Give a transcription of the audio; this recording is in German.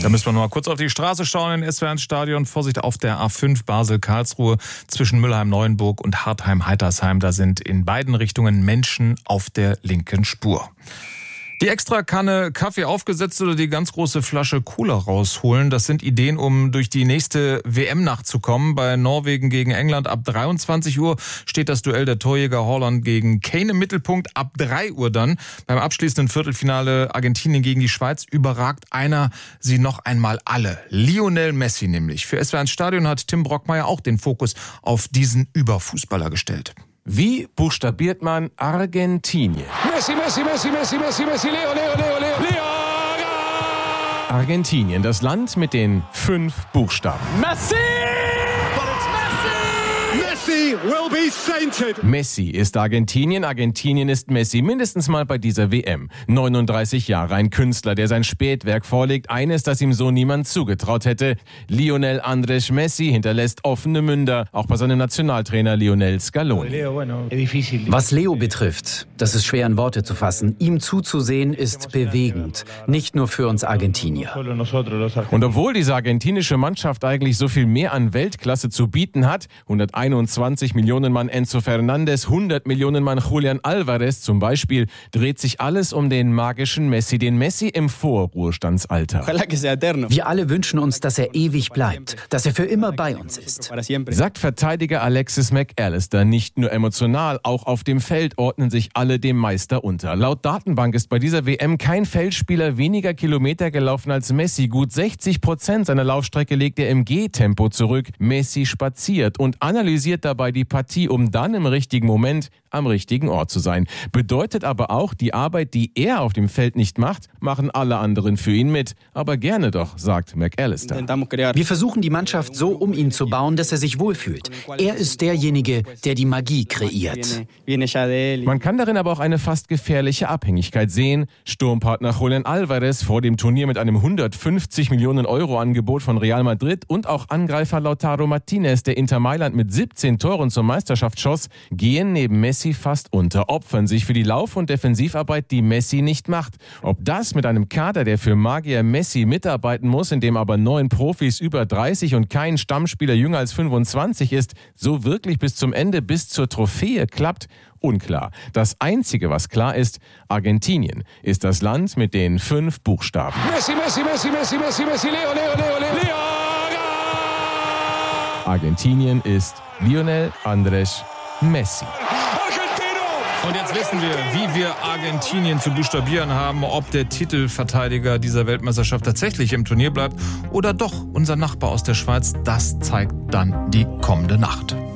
Da müssen wir noch mal kurz auf die Straße schauen in SWR1-Stadion. Vorsicht auf der A5 Basel-Karlsruhe zwischen Müllheim-Neuenburg und Hartheim-Heitersheim. Da sind in beiden Richtungen Menschen auf der linken Spur. Die extra Kanne Kaffee aufgesetzt oder die ganz große Flasche Cola rausholen, das sind Ideen, um durch die nächste WM-Nacht zu kommen. Bei Norwegen gegen England ab 23 Uhr steht das Duell der Torjäger Haaland gegen Kane im Mittelpunkt. Ab 3 Uhr dann beim abschließenden Viertelfinale Argentinien gegen die Schweiz überragt einer sie noch einmal alle. Lionel Messi nämlich. Für SWR1 Stadion hat Tim Brockmeier auch den Fokus auf diesen Überfußballer gestellt. Wie buchstabiert man Argentinien? Messi, Messi, Messi, Messi, Messi, Messi, Leo, Leo, Leo, Leo, Leo! Argentinien, das Land mit den 5 Buchstaben. Messi! Messi will be sainted. Messi ist Argentinien, Argentinien ist Messi, mindestens mal bei dieser WM. 39 Jahre, ein Künstler, der sein Spätwerk vorlegt, eines, das ihm so niemand zugetraut hätte. Lionel Andrés Messi hinterlässt offene Münder, auch bei seinem Nationaltrainer Lionel Scaloni. Was Leo betrifft, das ist schwer in Worte zu fassen. Ihm zuzusehen ist bewegend, nicht nur für uns Argentinier. Und obwohl diese argentinische Mannschaft eigentlich so viel mehr an Weltklasse zu bieten hat, 121 Millionen Mann Enzo Fernandez, 100 Millionen Mann Julian Alvarez zum Beispiel, dreht sich alles um den magischen Messi, den Messi im Vorruhestandsalter. Wir alle wünschen uns, dass er ewig bleibt, dass er für immer bei uns ist. Sagt Verteidiger Alexis McAllister. Nicht nur emotional, auch auf dem Feld ordnen sich alle dem Meister unter. Laut Datenbank ist bei dieser WM kein Feldspieler weniger Kilometer gelaufen als Messi. Gut 60% seiner Laufstrecke legt er im Gehtempo zurück. Messi spaziert und analysiert dabei die Partie, um dann im richtigen Moment am richtigen Ort zu sein. Bedeutet aber auch, die Arbeit, die er auf dem Feld nicht macht, machen alle anderen für ihn mit. Aber gerne doch, sagt McAllister. Wir versuchen die Mannschaft so um ihn zu bauen, dass er sich wohlfühlt. Er ist derjenige, der die Magie kreiert. Man kann darin aber auch eine fast gefährliche Abhängigkeit sehen. Sturmpartner Julian Alvarez vor dem Turnier mit einem 150 Millionen Euro Angebot von Real Madrid und auch Angreifer Lautaro Martinez, der Inter Mailand mit 17 Toren zur Meisterschaft schoss, gehen neben Messi fast unter, opfern sich für die Lauf- und Defensivarbeit, die Messi nicht macht. Ob das mit einem Kader, der für Magier Messi mitarbeiten muss, in dem aber 9 Profis über 30 und kein Stammspieler jünger als 25 ist, so wirklich bis zum Ende, bis zur Trophäe klappt, unklar. Das Einzige, was klar ist, Argentinien ist das Land mit den 5 Buchstaben. Messi, Messi, Messi, Messi, Messi, Messi, Leo, Leo, Leo, Leo, Leo! Argentinien ist Lionel Andrés Messi. Und jetzt wissen wir, wie wir Argentinien zu buchstabieren haben, ob der Titelverteidiger dieser Weltmeisterschaft tatsächlich im Turnier bleibt oder doch unser Nachbar aus der Schweiz. Das zeigt dann die kommende Nacht.